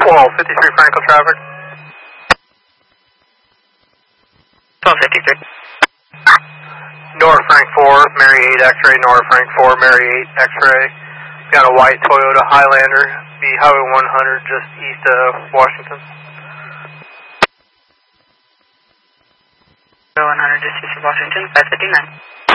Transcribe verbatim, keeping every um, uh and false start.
twelve fifty-three Franklin traffic. twelve fifty-three. North Frank four, Mary eight X-ray, North Frank four, Mary eight X-ray. Got a white Toyota Highlander, be Highway one hundred just east of Washington. one hundred just east of Washington, five fifty-nine.